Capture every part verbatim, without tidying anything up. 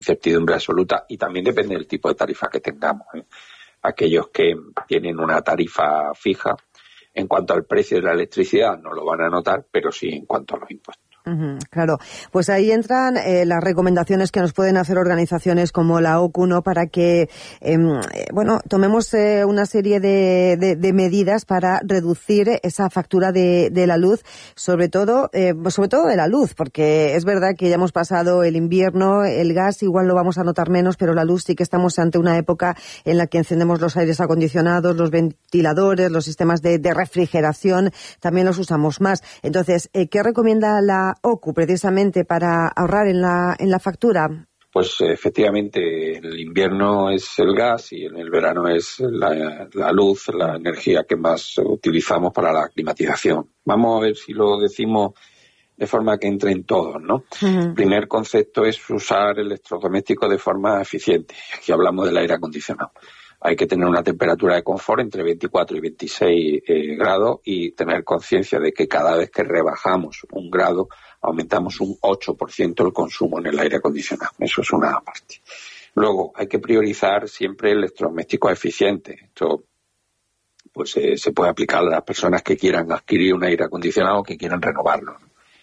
incertidumbre absoluta, y también depende del tipo de tarifa que tengamos, ¿eh? Aquellos que tienen una tarifa fija, en cuanto al precio de la electricidad no lo van a notar, pero sí en cuanto a los impuestos. Uh-huh, claro, pues ahí entran eh, las recomendaciones que nos pueden hacer organizaciones como la O C U, ¿no? Para que, eh, bueno, tomemos eh, una serie de, de, de medidas para reducir esa factura de, de la luz, sobre todo, eh, sobre todo de la luz, porque es verdad que ya hemos pasado el invierno, el gas igual lo vamos a notar menos, pero la luz sí que estamos ante una época en la que encendemos los aires acondicionados, los ventiladores, los sistemas de, de refrigeración, también los usamos más. Entonces, eh, ¿qué recomienda la O C U precisamente para ahorrar en la en la factura? Pues efectivamente el invierno es el gas y en el verano es la, la luz, la energía que más utilizamos para la climatización. Vamos a ver si lo decimos de forma que entre en todos, ¿no? Uh-huh. El primer concepto es usar electrodomésticos de forma eficiente. Aquí hablamos del aire acondicionado. Hay que tener una temperatura de confort entre veinticuatro y veintiséis eh, grados y tener conciencia de que cada vez que rebajamos un grado aumentamos un ocho por ciento el consumo en el aire acondicionado. Eso es una parte. Luego, hay que priorizar siempre electrodomésticos eficientes. Esto pues eh, se puede aplicar a las personas que quieran adquirir un aire acondicionado o que quieran renovarlo.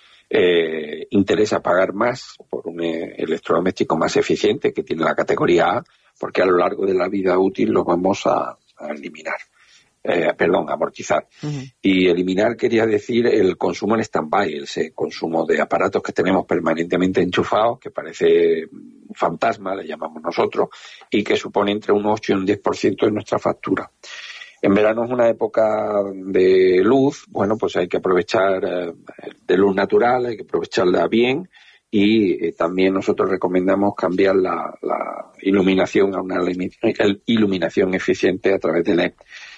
Eh, interesa pagar más por un eh, electrodoméstico más eficiente que tiene la categoría A, porque a lo largo de la vida útil lo vamos a, a eliminar, eh, perdón, amortizar. Uh-huh. Y eliminar quería decir el consumo en stand-by, ese consumo de aparatos que tenemos permanentemente enchufados, que parece un fantasma, le llamamos nosotros, y que supone entre un ocho y un diez por ciento de nuestra factura. En verano es una época de luz, bueno, pues hay que aprovechar eh, de luz natural, hay que aprovecharla bien, y eh, también nosotros recomendamos cambiar la, la iluminación a una iluminación eficiente a través de L E D.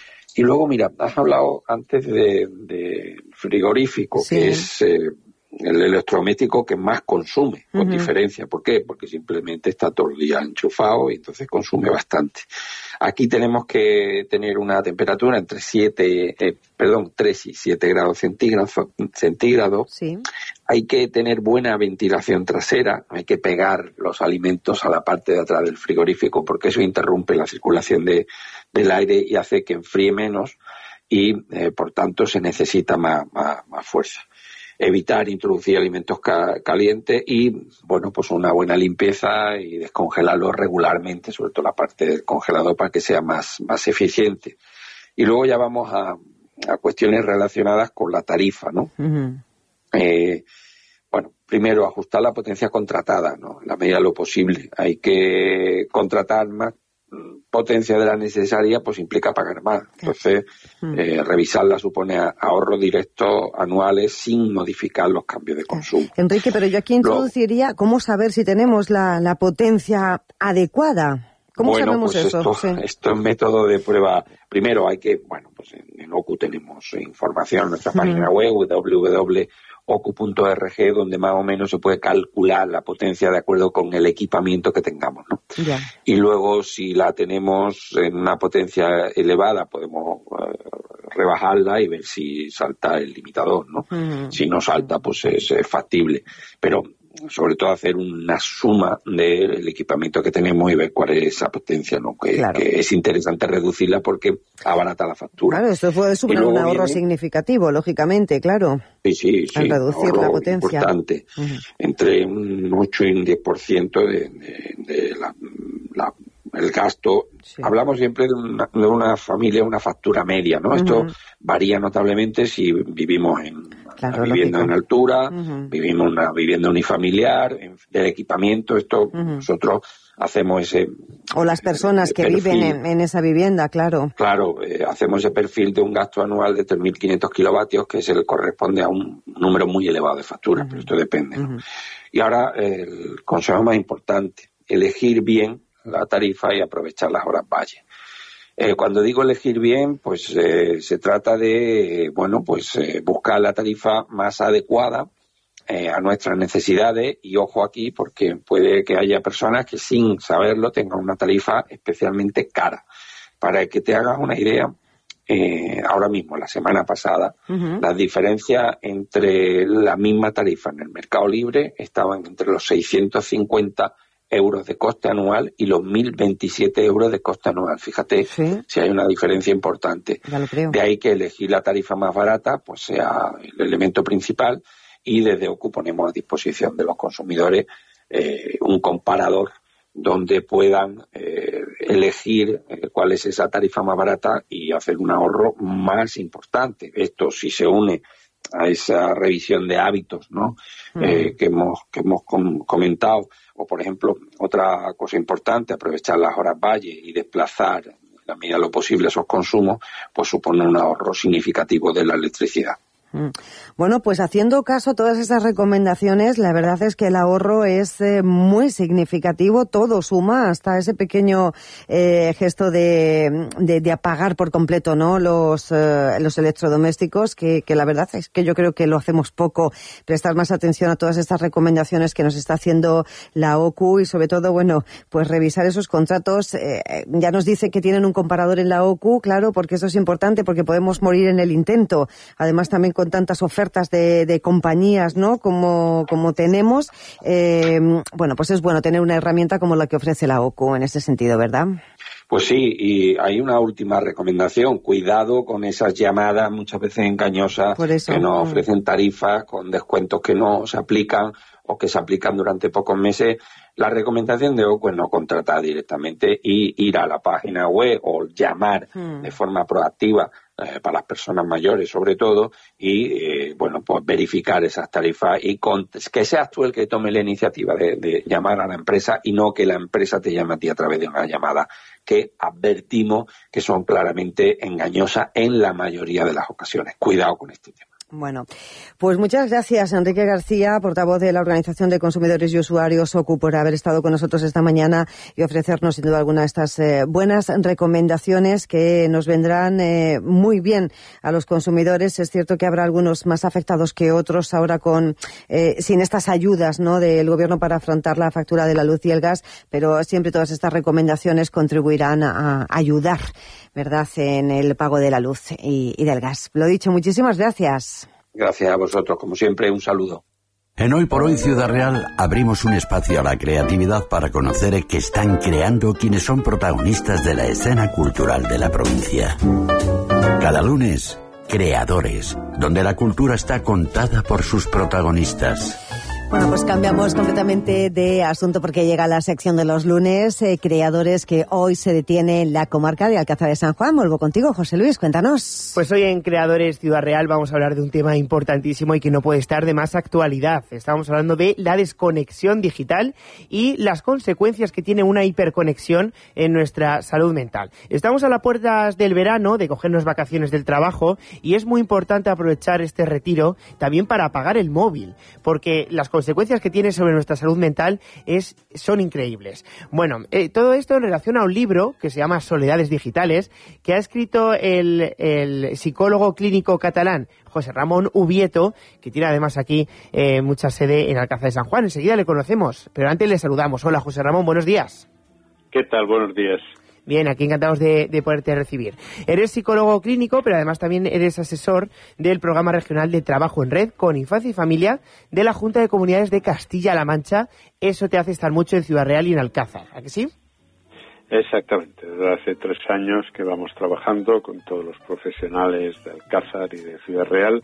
Y luego, mira, has hablado antes de, de frigorífico, sí, que es eh, el electrodoméstico que más consume, con uh-huh. diferencia. ¿Por qué? Porque simplemente está todo el día enchufado y entonces consume bastante. Aquí tenemos que tener una temperatura entre siete, eh, perdón, tres y siete grados centígrados. centígrados. Sí. Hay que tener buena ventilación trasera, hay que pegar los alimentos a la parte de atrás del frigorífico porque eso interrumpe la circulación de, del aire y hace que enfríe menos y, eh, por tanto, se necesita más, más, más fuerza. Evitar introducir alimentos ca- calientes y, bueno, pues una buena limpieza y descongelarlos regularmente, sobre todo la parte del congelador para que sea más, más eficiente. Y luego ya vamos a, a cuestiones relacionadas con la tarifa, ¿no? Uh-huh. Eh, bueno, primero ajustar la potencia contratada, ¿no? En la medida de lo posible. Hay que contratar más potencia de la necesaria, pues implica pagar más. Entonces, eh, revisarla supone ahorros directos anuales sin modificar los cambios de consumo. Enrique, pero yo aquí introduciría, ¿cómo saber si tenemos la, la potencia adecuada? ¿Cómo bueno, sabemos pues eso? Esto, sí. esto es método de prueba. Primero hay que, bueno, pues en, en O C U tenemos información en nuestra uh-huh. página web, doble u doble u doble u punto o c u punto org, donde más o menos se puede calcular la potencia de acuerdo con el equipamiento que tengamos, ¿no? Yeah. Y luego, si la tenemos en una potencia elevada, podemos uh, rebajarla y ver si salta el limitador, ¿no? Uh-huh. Si no salta, pues es, es factible. Pero sobre todo hacer una suma del equipamiento que tenemos y ver cuál es esa potencia, ¿no? Que, claro. que es interesante reducirla porque abarata la factura. Claro, esto puede suponer un ahorro viene... significativo, sí, claro. Sí, sí, sí. Al reducir la potencia. Importante. Uh-huh. Entre un ocho y un diez por ciento de, de, de la, la, el gasto. Sí. Hablamos siempre de una, de una familia, una factura media, ¿no? Uh-huh. Esto varía notablemente si vivimos en claro, una vivienda lógico. en altura, uh-huh. vivimos en una vivienda unifamiliar, en, del equipamiento, esto uh-huh. nosotros hacemos ese... O las personas que perfil. viven en, en esa vivienda, claro. Claro, eh, hacemos ese perfil de un gasto anual de tres mil quinientos kilovatios, que se le corresponde a un número muy elevado de facturas, uh-huh. pero esto depende, ¿no? Uh-huh. Y ahora eh, el consejo más importante, elegir bien la tarifa y aprovechar las horas valle. Eh, cuando digo elegir bien, pues eh, se trata de, eh, bueno, pues eh, buscar la tarifa más adecuada eh, a nuestras necesidades y ojo aquí porque puede que haya personas que sin saberlo tengan una tarifa especialmente cara. Para que te hagas una idea, eh, ahora mismo, la semana pasada, uh-huh. las diferencias entre la misma tarifa en el mercado libre estaban entre los seiscientos cincuenta euros de coste anual y los mil veintisiete euros de coste anual. Fíjate ¿Sí? si hay una diferencia importante. Ya lo creo. De ahí que elegir la tarifa más barata pues sea el elemento principal, y desde O C U ponemos a disposición de los consumidores eh, un comparador donde puedan eh, elegir eh, cuál es esa tarifa más barata y hacer un ahorro más importante. Esto si se une a esa revisión de hábitos, ¿no? Mm. Eh, que hemos que hemos com- comentado, o por ejemplo otra cosa importante, aprovechar las horas valle y desplazar en la medida de lo posible esos consumos, pues supone un ahorro significativo de la electricidad. Bueno, pues haciendo caso a todas esas recomendaciones, la verdad es que el ahorro es eh, muy significativo, todo suma, hasta ese pequeño eh, gesto de, de, de apagar por completo, ¿no?, los, eh, los electrodomésticos, que, que la verdad es que yo creo que lo hacemos poco, prestar más atención a todas estas recomendaciones que nos está haciendo la O C U y sobre todo, bueno, pues revisar esos contratos. Eh, ya nos dice que tienen un comparador en la O C U, claro, porque eso es importante, porque podemos morir en el intento. Además, también con tantas ofertas de, de compañías, ¿no?, como, como tenemos, eh, bueno, pues es bueno tener una herramienta como la que ofrece la O C U en ese sentido, ¿verdad? Pues sí, y hay una última recomendación. Cuidado con esas llamadas muchas veces engañosas que nos ofrecen tarifas con descuentos que no se aplican o que se aplican durante pocos meses. La recomendación de O C U es no contratar directamente y ir a la página web o llamar hmm. de forma proactiva eh, para las personas mayores sobre todo y, eh, bueno, pues verificar esas tarifas y con, que seas tú el que tome la iniciativa de, de llamar a la empresa y no que la empresa te llame a ti a través de una llamada que advertimos que son claramente engañosas en la mayoría de las ocasiones. Cuidado con este tema. Bueno, pues muchas gracias, Enrique García, portavoz de la Organización de Consumidores y Usuarios O C U, por haber estado con nosotros esta mañana y ofrecernos sin duda alguna estas eh, buenas recomendaciones que nos vendrán eh, muy bien a los consumidores. Es cierto que habrá algunos más afectados que otros ahora con eh, sin estas ayudas, ¿no?, del gobierno para afrontar la factura de la luz y el gas, pero siempre todas estas recomendaciones contribuirán a, a ayudar, ¿verdad?, en el pago de la luz y, y del gas. Lo dicho, muchísimas gracias. Gracias a vosotros, como siempre, un saludo. En Hoy por Hoy Ciudad Real abrimos un espacio a la creatividad para conocer qué están creando quienes son protagonistas de la escena cultural de la provincia. Cada lunes, Creadores, donde la cultura está contada por sus protagonistas. Bueno, pues cambiamos completamente de asunto porque llega la sección de los lunes, eh, Creadores, que hoy se detiene en la comarca de Alcázar de San Juan. Vuelvo contigo, José Luis, cuéntanos. Pues hoy en Creadores Ciudad Real vamos a hablar de un tema importantísimo y que no puede estar de más actualidad. Estamos hablando de la desconexión digital y las consecuencias que tiene una hiperconexión en nuestra salud mental. Estamos a las puertas del verano, de cogernos vacaciones del trabajo, y es muy importante aprovechar este retiro también para apagar el móvil, porque las consecuencias que tiene sobre nuestra salud mental es, son increíbles. Bueno, eh, todo esto en relación a un libro que se llama Soledades Digitales, que ha escrito el, el psicólogo clínico catalán José Ramón Ubieto, que tiene además aquí eh, mucha sede en Alcázar de San Juan. Enseguida le conocemos, pero antes le saludamos. Hola, José Ramón, buenos días. ¿Qué tal? Buenos días. Bien, aquí encantados de, de poderte recibir. Eres psicólogo clínico, pero además también eres asesor del Programa Regional de Trabajo en Red con Infancia y Familia de la Junta de Comunidades de Castilla-La Mancha. Eso te hace estar mucho en Ciudad Real y en Alcázar, ¿a que sí? Exactamente. Desde hace tres años que vamos trabajando con todos los profesionales de Alcázar y de Ciudad Real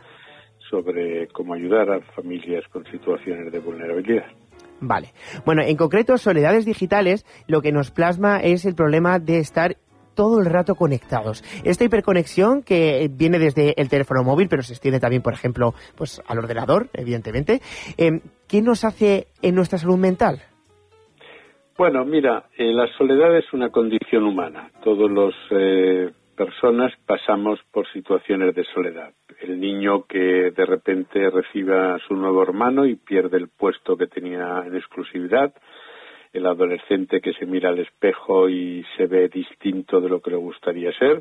sobre cómo ayudar a familias con situaciones de vulnerabilidad. Vale. Bueno, en concreto, Soledades Digitales lo que nos plasma es el problema de estar todo el rato conectados. Esta hiperconexión que viene desde el teléfono móvil, pero se extiende también, por ejemplo, pues al ordenador, evidentemente. Eh, ¿Qué nos hace en nuestra salud mental? Bueno, mira, eh, la soledad es una condición humana. Todos los eh, personas pasamos por situaciones de soledad. El niño que de repente recibe a su nuevo hermano y pierde el puesto que tenía en exclusividad, el adolescente que se mira al espejo y se ve distinto de lo que le gustaría ser,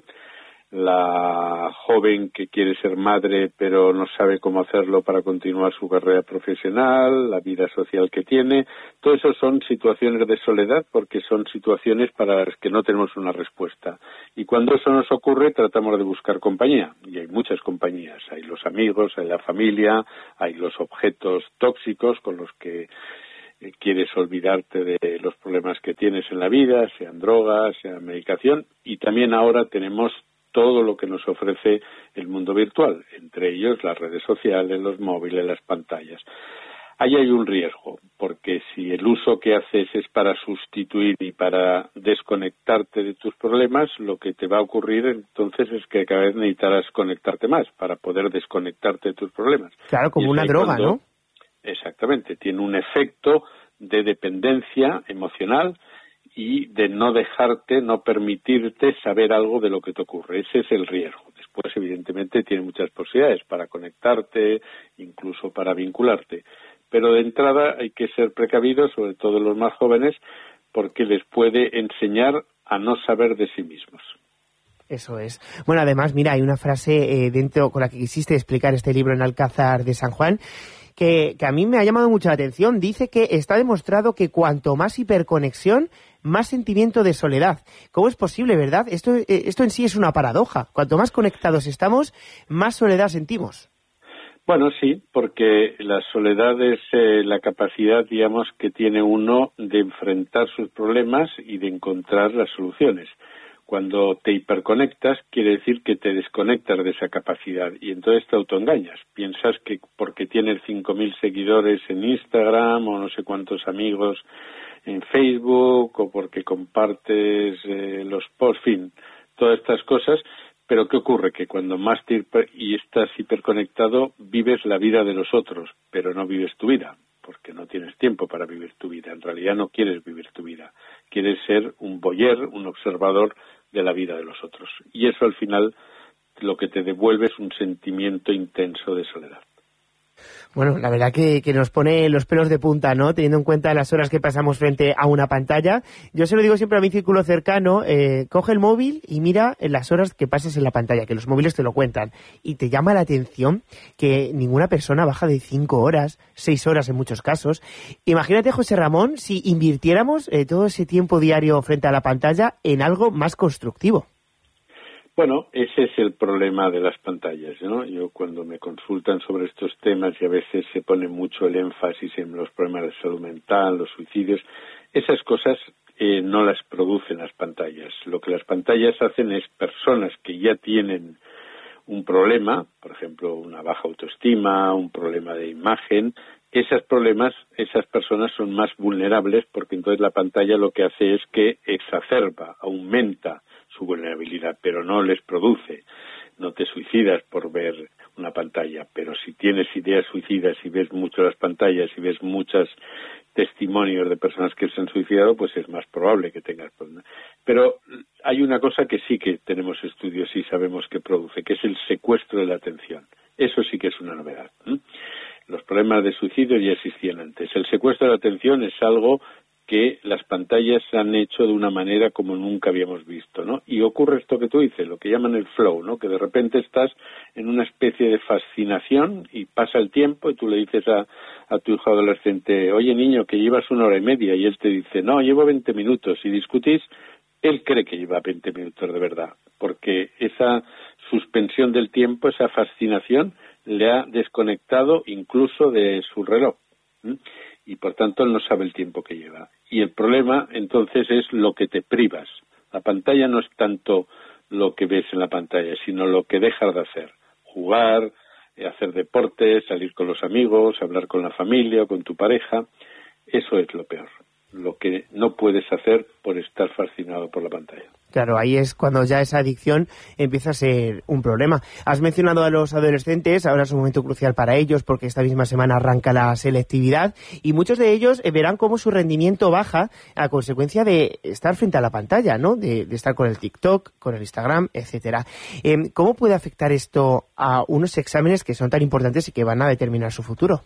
la joven que quiere ser madre pero no sabe cómo hacerlo para continuar su carrera profesional, la vida social que tiene. Todo eso son situaciones de soledad porque son situaciones para las que no tenemos una respuesta. Y cuando eso nos ocurre tratamos de buscar compañía. Y hay muchas compañías. Hay los amigos, hay la familia, hay los objetos tóxicos con los que eh, quieres olvidarte de los problemas que tienes en la vida, sean drogas, sean medicación, y también ahora tenemos todo lo que nos ofrece el mundo virtual, entre ellos las redes sociales, los móviles, las pantallas. Ahí hay un riesgo, porque si el uso que haces es para sustituir y para desconectarte de tus problemas, lo que te va a ocurrir entonces es que cada vez necesitarás conectarte más para poder desconectarte de tus problemas. Claro, como una droga, cuando, ¿no? Exactamente, tiene un efecto de dependencia emocional y de no dejarte, no permitirte saber algo de lo que te ocurre. Ese es el riesgo. Después, evidentemente, tiene muchas posibilidades para conectarte, incluso para vincularte. Pero de entrada hay que ser precavidos, sobre todo los más jóvenes, porque les puede enseñar a no saber de sí mismos. Eso es. Bueno, además, mira, hay una frase eh, dentro con la que quisiste explicar este libro en Alcázar de San Juan, que, que a mí me ha llamado mucho la atención. Dice que está demostrado que cuanto más hiperconexión, más sentimiento de soledad. ¿Cómo es posible, verdad? Esto, eh, esto en sí es una paradoja. Cuanto más conectados estamos, más soledad sentimos. Bueno, sí, porque la soledad es eh, la capacidad, digamos, que tiene uno de enfrentar sus problemas y de encontrar las soluciones. Cuando te hiperconectas, quiere decir que te desconectas de esa capacidad y entonces te autoengañas. Piensas que porque tienes cinco mil seguidores en Instagram o no sé cuántos amigos en Facebook o porque compartes eh, los posts, en fin, todas estas cosas. Pero ¿qué ocurre? Que cuando más te hiper y estás hiperconectado, vives la vida de los otros, pero no vives tu vida, porque no tienes tiempo para vivir tu vida. En realidad no quieres vivir tu vida. Quieres ser un voyeur, un observador de la vida de los otros. Y eso al final lo que te devuelve es un sentimiento intenso de soledad. Bueno, la verdad que, que nos pone los pelos de punta, ¿no? Teniendo en cuenta las horas que pasamos frente a una pantalla. Yo se lo digo siempre a mi círculo cercano, eh, coge el móvil y mira las horas que pases en la pantalla, que los móviles te lo cuentan. Y te llama la atención que ninguna persona baja de cinco horas, seis horas en muchos casos. Imagínate, José Ramón, si invirtiéramos eh, todo ese tiempo diario frente a la pantalla en algo más constructivo. Bueno, ese es el problema de las pantallas, ¿no? Yo cuando me consultan sobre estos temas y a veces se pone mucho el énfasis en los problemas de salud mental, los suicidios, esas cosas eh, no las producen las pantallas. Lo que las pantallas hacen es personas que ya tienen un problema, por ejemplo, una baja autoestima, un problema de imagen, esos problemas, esas personas son más vulnerables porque entonces la pantalla lo que hace es que exacerba, aumenta su vulnerabilidad, pero no les produce. No te suicidas por ver una pantalla, pero si tienes ideas suicidas y ves mucho las pantallas y ves muchos testimonios de personas que se han suicidado, pues es más probable que tengas problemas. Pero hay una cosa que sí que tenemos estudios y sabemos que produce, que es el secuestro de la atención. Eso sí que es una novedad. ¿eh? Los problemas de suicidio ya existían antes. El secuestro de la atención es algo que las pantallas se han hecho de una manera como nunca habíamos visto, ¿no? Y ocurre esto que tú dices, lo que llaman el flow, ¿no? Que de repente estás en una especie de fascinación y pasa el tiempo y tú le dices a, a tu hijo adolescente, oye niño, que llevas una hora y media, y él te dice, no, llevo veinte minutos, y discutís, él cree que lleva veinte minutos de verdad, porque esa suspensión del tiempo, esa fascinación, le ha desconectado incluso de su reloj. ¿sí? Y por tanto él no sabe el tiempo que lleva. Y el problema entonces es lo que te privas. La pantalla no es tanto lo que ves en la pantalla, sino lo que dejas de hacer. Jugar, hacer deportes, salir con los amigos, hablar con la familia o con tu pareja. Eso es lo peor. Lo que no puedes hacer por estar fascinado por la pantalla. Claro, ahí es cuando ya esa adicción empieza a ser un problema. Has mencionado a los adolescentes, ahora es un momento crucial para ellos porque esta misma semana arranca la selectividad y muchos de ellos verán cómo su rendimiento baja a consecuencia de estar frente a la pantalla, ¿no? De, de estar con el TikTok, con el Instagram, etcétera. Eh, ¿Cómo puede afectar esto a unos exámenes que son tan importantes y que van a determinar su futuro?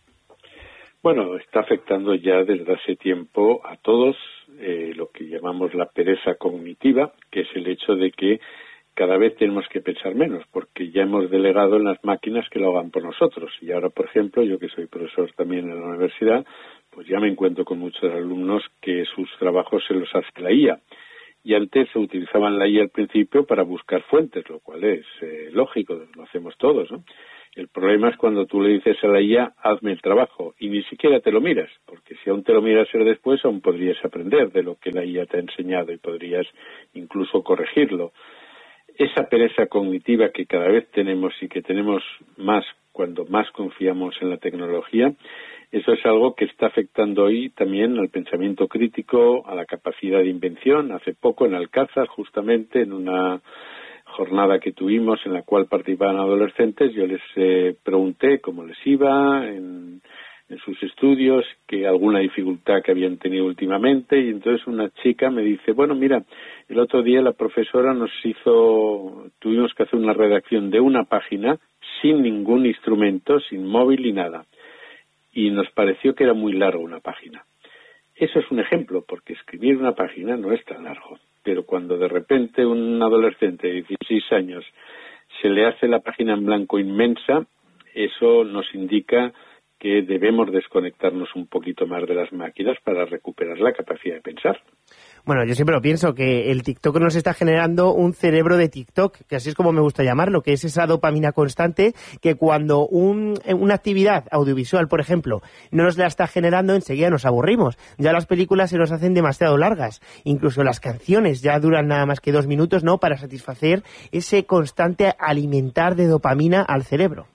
Bueno, está afectando ya desde hace tiempo a todos eh, lo que llamamos la pereza cognitiva, que es el hecho de que cada vez tenemos que pensar menos, porque ya hemos delegado en las máquinas que lo hagan por nosotros. Y ahora, por ejemplo, yo que soy profesor también en la universidad, pues ya me encuentro con muchos alumnos que sus trabajos se los hace la I A. Y antes se utilizaban la I A al principio para buscar fuentes, lo cual es eh, lógico, lo hacemos todos, ¿no? El problema es cuando tú le dices a la I A, hazme el trabajo, y ni siquiera te lo miras, porque si aún te lo miras después, aún podrías aprender de lo que la I A te ha enseñado y podrías incluso corregirlo. Esa pereza cognitiva que cada vez tenemos y que tenemos más cuando más confiamos en la tecnología, eso es algo que está afectando hoy también al pensamiento crítico, a la capacidad de invención. Hace poco en Alcázar, justamente en una jornada que tuvimos en la cual participaban adolescentes, yo les eh, pregunté cómo les iba en, en sus estudios, que alguna dificultad que habían tenido últimamente, y entonces una chica me dice, bueno, mira, el otro día la profesora nos hizo, tuvimos que hacer una redacción de una página sin ningún instrumento, sin móvil ni nada, y nos pareció que era muy larga una página. Eso es un ejemplo, porque escribir una página no es tan largo. Pero cuando de repente un adolescente de dieciséis años se le hace la página en blanco inmensa, eso nos indica que debemos desconectarnos un poquito más de las máquinas para recuperar la capacidad de pensar. Bueno, yo siempre lo pienso, que el TikTok nos está generando un cerebro de TikTok, que así es como me gusta llamarlo, que es esa dopamina constante que cuando un, una actividad audiovisual, por ejemplo, no nos la está generando, enseguida nos aburrimos. Ya las películas se nos hacen demasiado largas, incluso las canciones ya duran nada más que dos minutos, ¿no?, para satisfacer ese constante alimentar de dopamina al cerebro.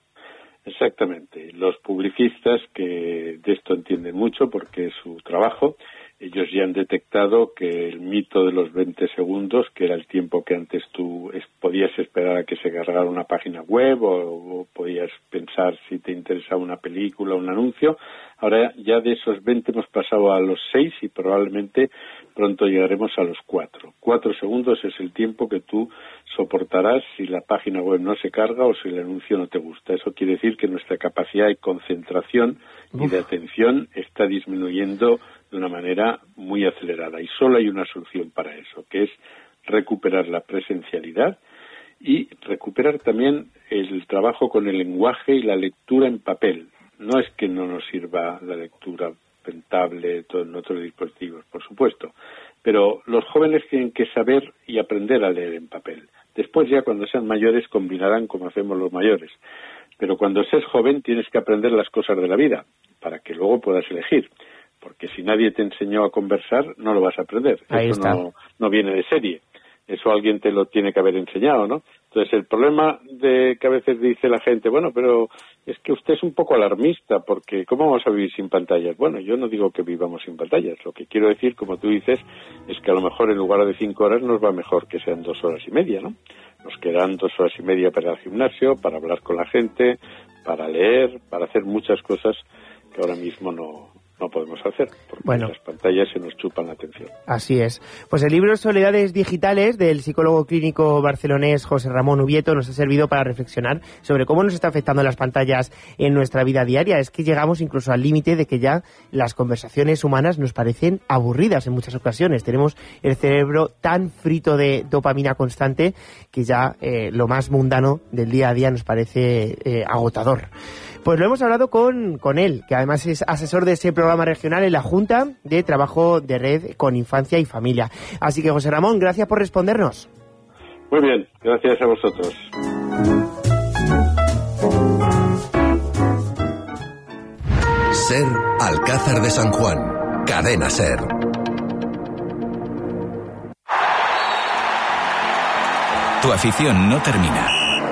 Exactamente. Los publicistas, que de esto entienden mucho porque es su trabajo, ellos ya han detectado que el mito de los veinte segundos, que era el tiempo que antes tú es, podías esperar a que se cargara una página web o, o podías pensar si te interesaba una película o un anuncio, ahora ya de esos veinte hemos pasado a los seis y probablemente pronto llegaremos a los cuatro. Cuatro segundos es el tiempo que tú soportarás si la página web no se carga o si el anuncio no te gusta. Eso quiere decir que nuestra capacidad de concentración y de atención está disminuyendo de una manera muy acelerada. Y solo hay una solución para eso, que es recuperar la presencialidad y recuperar también el trabajo con el lenguaje y la lectura en papel. No es que no nos sirva la lectura en tablet o en otros dispositivos, por supuesto, pero los jóvenes tienen que saber y aprender a leer en papel. Después ya cuando sean mayores combinarán como hacemos los mayores. Pero cuando seas joven tienes que aprender las cosas de la vida para que luego puedas elegir. Porque si nadie te enseñó a conversar, no lo vas a aprender. Ahí Eso está. no, no viene de serie. Eso alguien te lo tiene que haber enseñado, ¿no? Entonces, el problema de que a veces dice la gente, bueno, pero es que usted es un poco alarmista, porque ¿cómo vamos a vivir sin pantallas? Bueno, yo no digo que vivamos sin pantallas. Lo que quiero decir, como tú dices, es que a lo mejor en lugar de cinco horas nos va mejor que sean dos horas y media, ¿no? Nos quedan dos horas y media para ir al gimnasio, para hablar con la gente, para leer, para hacer muchas cosas que ahora mismo no... no podemos hacer, porque bueno, las pantallas se nos chupan la atención. Así es. Pues el libro Soledades Digitales del psicólogo clínico barcelonés José Ramón Ubieto nos ha servido para reflexionar sobre cómo nos está afectando las pantallas en nuestra vida diaria. Es que llegamos incluso al límite de que ya las conversaciones humanas nos parecen aburridas en muchas ocasiones. Tenemos el cerebro tan frito de dopamina constante que ya eh, lo más mundano del día a día nos parece eh, agotador. Pues lo hemos hablado con, con él, que además es asesor de ese programa regional en la Junta de Trabajo de Red con Infancia y Familia. Así que, José Ramón, gracias por respondernos. Muy bien, gracias a vosotros. SER Alcázar de San Juan, Cadena SER. Tu afición no termina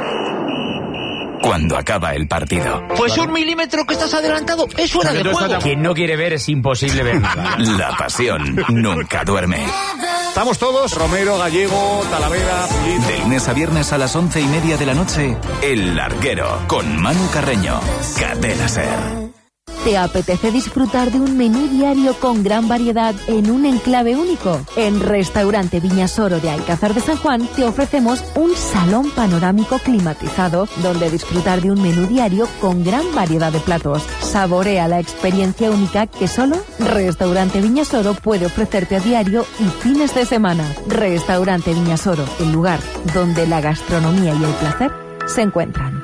cuando acaba el partido. Pues un milímetro que estás adelantado es fuera de juego. Quien no quiere ver es imposible ver nada. La pasión nunca duerme. Estamos todos, Romero, Gallego, Talavera, Pulido. De lunes a viernes a las once y media de la noche, El Larguero, con Manu Carreño. Cadena SER. ¿Te apetece disfrutar de un menú diario con gran variedad en un enclave único? En Restaurante Viñasoro de Alcázar de San Juan te ofrecemos un salón panorámico climatizado donde disfrutar de un menú diario con gran variedad de platos. Saborea la experiencia única que solo Restaurante Viñasoro puede ofrecerte a diario y fines de semana. Restaurante Viñasoro, el lugar donde la gastronomía y el placer se encuentran.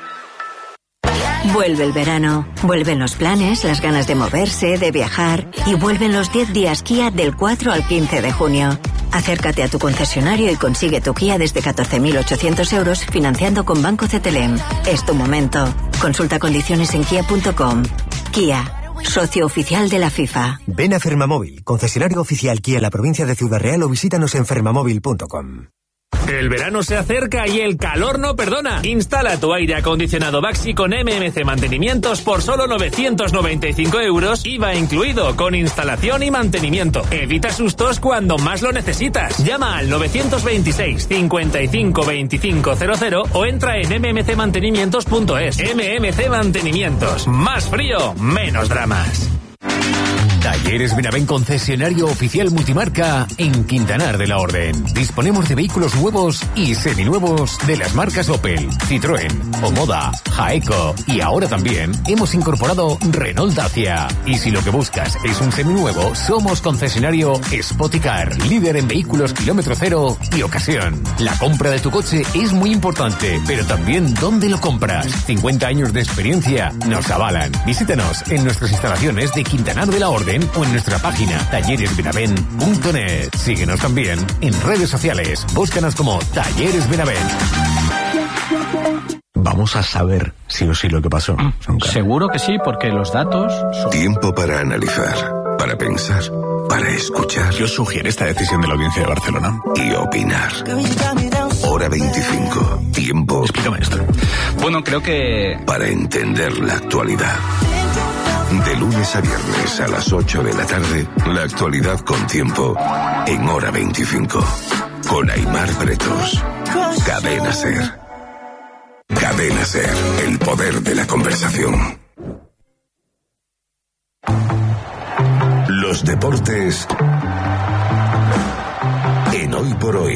Vuelve el verano, vuelven los planes, las ganas de moverse, de viajar y vuelven los diez días Kia del cuatro al quince de junio. Acércate a tu concesionario y consigue tu Kia desde catorce mil ochocientos euros financiando con Banco C T L M. Es tu momento. Consulta condiciones en kia punto com. Kia. Socio oficial de la FIFA. Ven a Fermamóvil, concesionario oficial Kia en la provincia de Ciudad Real, o visítanos en fermamóvil punto com. El verano se acerca y el calor no perdona. Instala tu aire acondicionado Baxi con M M C Mantenimientos por solo novecientos noventa y cinco euros, I V A incluido, con instalación y mantenimiento. Evita sustos cuando más lo necesitas. Llama al novecientos veintiséis, cincuenta y cinco, veinticinco cero cero o entra en eme eme ce mantenimientos punto es. M M C Mantenimientos. Más frío, menos dramas. Talleres Benavent, concesionario oficial multimarca en Quintanar de la Orden. Disponemos de vehículos nuevos y seminuevos de las marcas Opel, Citroën, Omoda, Jaeco y ahora también hemos incorporado Renault Dacia. Y si lo que buscas es un seminuevo, somos concesionario Spoticar, líder en vehículos kilómetro cero y ocasión. La compra de tu coche es muy importante, pero también dónde lo compras. cincuenta años de experiencia nos avalan. Visítanos en nuestras instalaciones de Quintanar de la Orden o en nuestra página talleres benavent punto net. Síguenos también en redes sociales. Búscanos como Talleres Benavent. Vamos a saber sí o sí lo que pasó. Seguro que sí, porque los datos son... Tiempo para analizar, para pensar, para escuchar. Yo sugiero esta decisión de la Audiencia de Barcelona. Y opinar. Hora veinticinco. Tiempo. Explícame esto. Bueno, creo que... Para entender la actualidad. De lunes a viernes a las ocho de la tarde, la actualidad con tiempo en Hora veinticinco. Con Aimar Bretos. Cadena SER. Cadena SER, el poder de la conversación. Los deportes en Hoy por Hoy.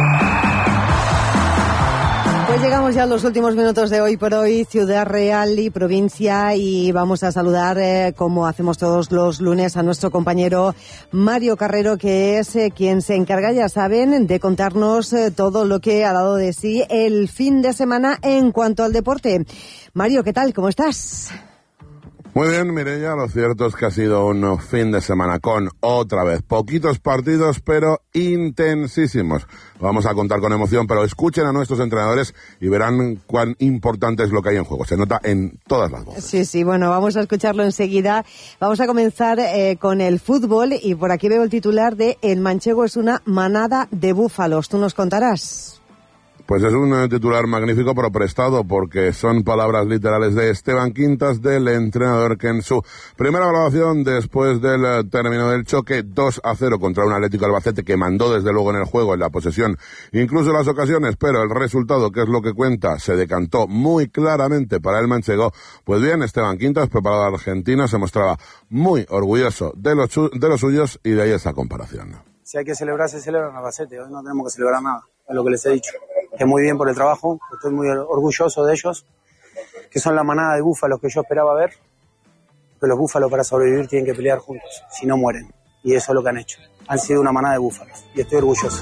Pues llegamos ya a los últimos minutos de Hoy por Hoy, Ciudad Real y provincia, y vamos a saludar, eh, como hacemos todos los lunes, a nuestro compañero Mario Carrero, que es eh, quien se encarga, ya saben, de contarnos eh, todo lo que ha dado de sí el fin de semana en cuanto al deporte. Mario, ¿qué tal? ¿Cómo estás? Muy bien, Mireia, lo cierto es que ha sido un fin de semana con, otra vez, poquitos partidos, pero intensísimos. Vamos a contar con emoción, pero escuchen a nuestros entrenadores y verán cuán importante es lo que hay en juego. Se nota en todas las voces. Sí, sí, bueno, vamos a escucharlo enseguida. Vamos a comenzar eh, con el fútbol, y por aquí veo el titular de El manchego es una manada de búfalos. ¿Tú nos contarás? Pues es un titular magnífico, pero prestado, porque son palabras literales de Esteban Quintas, del entrenador, que en su primera evaluación después del término del choque dos a cero contra un Atlético Albacete que mandó desde luego en el juego, en la posesión, incluso en las ocasiones, pero el resultado, que es lo que cuenta, se decantó muy claramente para el manchego. Pues bien, Esteban Quintas, preparador argentino, se mostraba muy orgulloso de los, de los suyos, y de ahí esa comparación. Si hay que celebrar, se celebra en Albacete. Hoy no tenemos que celebrar nada, es lo que les he dicho. Que muy bien por el trabajo, estoy muy orgulloso de ellos, que son la manada de búfalos que yo esperaba ver, que los búfalos para sobrevivir tienen que pelear juntos, si no mueren, y eso es lo que han hecho. Han sido una manada de búfalos, y estoy orgulloso.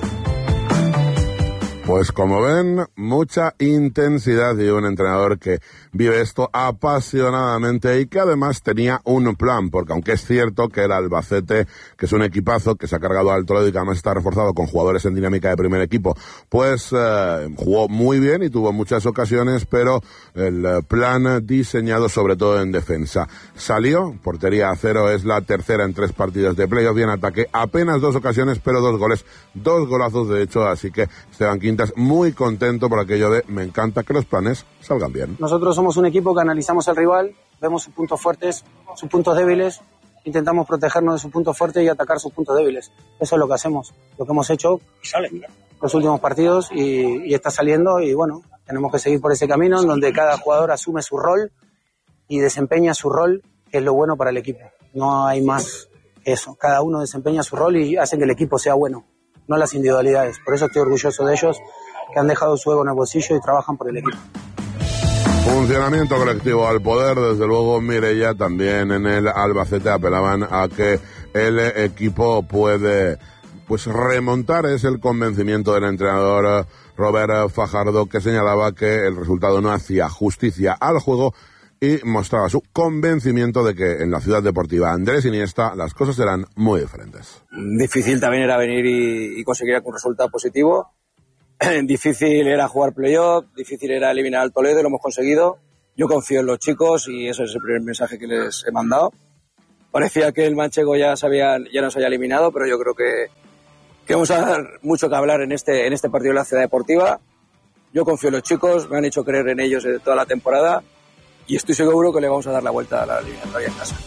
Pues como ven, mucha intensidad, y un entrenador que vive esto apasionadamente y que además tenía un plan, porque aunque es cierto que el Albacete, que es un equipazo que se ha cargado al Toledo y que además está reforzado con jugadores en dinámica de primer equipo, pues eh, jugó muy bien y tuvo muchas ocasiones, pero el plan diseñado sobre todo en defensa salió. Portería a cero, es la tercera en tres partidos de playoff, y en ataque apenas dos ocasiones, pero dos goles, dos golazos de hecho, así que Esteban Quintas muy contento por aquello de me encanta que los planes salgan bien. Nosotros somos un equipo que analizamos al rival, vemos sus puntos fuertes, sus puntos débiles, intentamos protegernos de sus puntos fuertes y atacar sus puntos débiles. Eso es lo que hacemos, lo que hemos hecho los últimos partidos, y, y está saliendo, y bueno, tenemos que seguir por ese camino en donde cada jugador asume su rol y desempeña su rol, que es lo bueno para el equipo. No hay más que eso, cada uno desempeña su rol y hace que el equipo sea bueno, no las individualidades. Por eso estoy orgulloso de ellos, que han dejado su ego en el bolsillo y trabajan por el equipo. Funcionamiento colectivo al poder, desde luego. Mireia, también en el Albacete apelaban a que el equipo puede pues remontar. Es el convencimiento del entrenador Robert Fajardo, que señalaba que el resultado no hacía justicia al juego y mostraba su convencimiento de que en la ciudad deportiva Andrés Iniesta las cosas serán muy diferentes. Difícil también era venir y, y conseguir algún resultado positivo. Difícil era jugar playoff, difícil era eliminar al Toledo y lo hemos conseguido. Yo confío en los chicos y ese es el primer mensaje que les he mandado. Parecía que el manchego ya, sabía, ya nos haya eliminado, pero yo creo que, que vamos a dar mucho que hablar en este, en este partido de la Ciudad Deportiva. Yo confío en los chicos, me han hecho creer en ellos de toda la temporada y estoy seguro que le vamos a dar la vuelta a la eliminatoria en casa.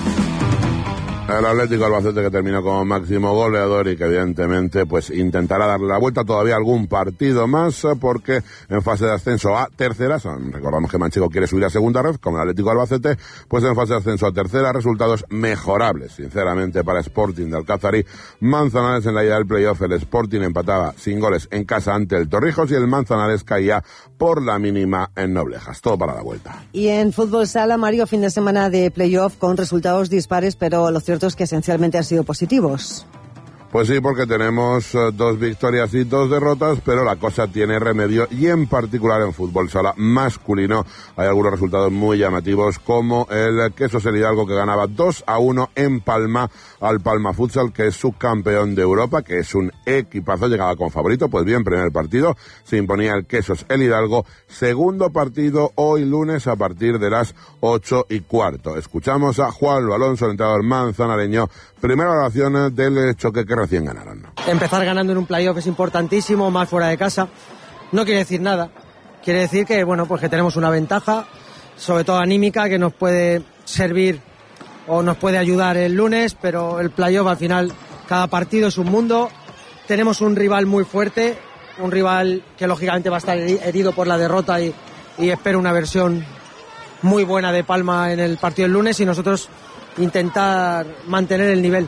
El Atlético Albacete, que terminó como máximo goleador y que evidentemente pues intentará darle la vuelta todavía a algún partido más, porque en fase de ascenso a tercera, son, recordamos que Manchego quiere subir a segunda red, como el Atlético Albacete, pues en fase de ascenso a tercera, resultados mejorables, sinceramente, para Sporting de Alcázarí. Manzanares en la ida del playoff, el Sporting empataba sin goles en casa ante el Torrijos y el Manzanares caía por la mínima en Noblejas. Todo para la vuelta. Y en fútbol sala, Mario, fin de semana de playoff con resultados dispares, pero lo cierto es que esencialmente han sido positivos. Pues sí, porque tenemos uh, dos victorias y dos derrotas, pero la cosa tiene remedio y en particular en fútbol sala masculino hay algunos resultados muy llamativos, como el Quesos El Hidalgo, que ganaba dos a uno en Palma al Palma Futsal, que es subcampeón de Europa, que es un equipazo, llegaba con favorito. Pues bien, primer partido se imponía el Quesos El Hidalgo, segundo partido hoy lunes a partir de las ocho y cuarto. Escuchamos a Juan Alonso, el entrenador manzanareño, primera oración del choque que recién ganaron. Empezar ganando en un playoff es importantísimo, más fuera de casa. No quiere decir nada. Quiere decir que, bueno, pues que tenemos una ventaja, sobre todo anímica, que nos puede servir o nos puede ayudar el lunes, pero el playoff al final, cada partido es un mundo. Tenemos un rival muy fuerte, un rival que lógicamente va a estar herido por la derrota y, y espero una versión muy buena de Palma en el partido del lunes y nosotros intentar mantener el nivel.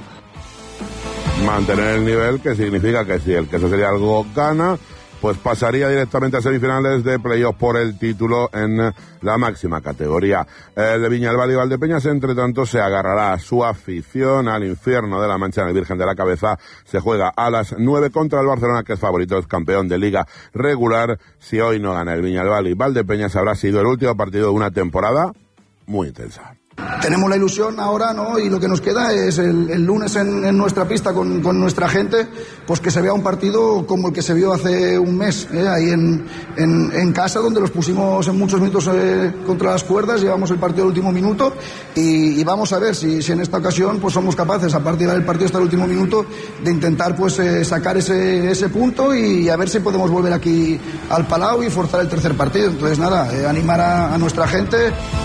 Mantener el nivel, que significa que si el Quesos El Hidalgo gana, pues pasaría directamente a semifinales de playoff por el título en la máxima categoría. El de Viñalbal y Valdepeñas, entre tanto, se agarrará a su afición al infierno de la Mancha en el Virgen de la Cabeza. Se juega a las nueve contra el Barcelona, que es favorito, es campeón de liga regular. Si hoy no gana el Viñalbal y Valdepeñas, habrá sido el último partido de una temporada muy intensa. Tenemos la ilusión ahora, ¿no? Y lo que nos queda es el, el lunes en, en nuestra pista con, con nuestra gente, pues que se vea un partido como el que se vio hace un mes, ¿eh? Ahí en, en, en casa, donde los pusimos en muchos minutos eh, contra las cuerdas, llevamos el partido al último minuto y, y vamos a ver si, si en esta ocasión pues somos capaces, a partir del partido hasta el último minuto, de intentar pues eh, sacar ese, ese punto y a ver si podemos volver aquí al Palau y forzar el tercer partido. Entonces nada, eh, animar a, a nuestra gente.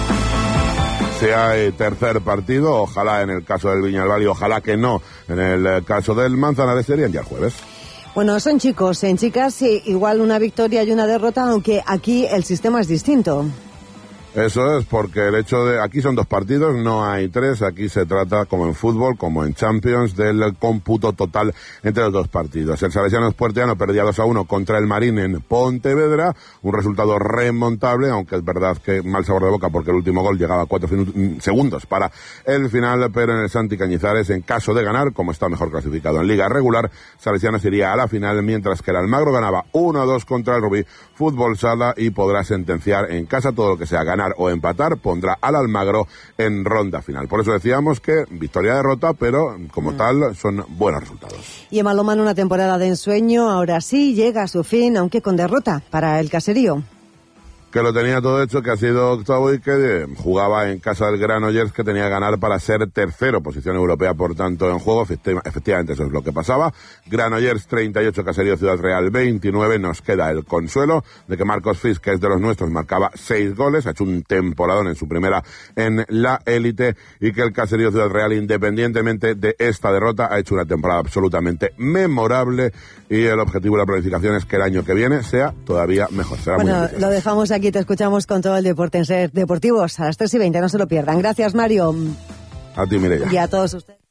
Si hay tercer partido, ojalá en el caso del Viñalbal y ojalá que no en el caso del Manzanares, serían ya el jueves. Bueno, son chicos, en chicas sí, igual una victoria y una derrota, aunque aquí el sistema es distinto. Eso es, porque el hecho de... Aquí son dos partidos, no hay tres. Aquí se trata, como en fútbol, como en Champions, del cómputo total entre los dos partidos. El Salesiano Puerteano perdía dos a uno contra el Marín en Pontevedra. Un resultado remontable, aunque es verdad que mal sabor de boca, porque el último gol llegaba a cuatro segundos para el final. Pero en el Santi Cañizares, en caso de ganar, como está mejor clasificado en liga regular, Salesiano iría a la final, mientras que el Almagro ganaba uno a dos contra el Rubí Fútbol Sala y podrá sentenciar en casa todo lo que sea ganar o empatar, pondrá al Almagro en ronda final. Por eso decíamos que victoria-derrota, pero como mm. tal son buenos resultados. Y en balonmano, una temporada de ensueño, ahora sí llega a su fin, aunque con derrota para el Caserío. Que lo tenía todo hecho, que ha sido octavo y que jugaba en casa del Granollers, que tenía que ganar para ser tercero, posición europea por tanto en juego. Efectivamente eso es lo que pasaba. Granollers treinta y ocho, Caserío Ciudad Real veintinueve. Nos queda el consuelo de que Marcos Fis, que es de los nuestros, marcaba seis goles, ha hecho un temporadón en su primera en la élite, y que el Caserío Ciudad Real, independientemente de esta derrota, ha hecho una temporada absolutamente memorable, y el objetivo de la planificación es que el año que viene sea todavía mejor. Será bueno, muy lo dejamos aquí. Aquí te escuchamos con todo el deporte en Ser Deportivos a las tres y veinte, no se lo pierdan. Gracias, Mario. A ti, Mireia. Y a todos ustedes.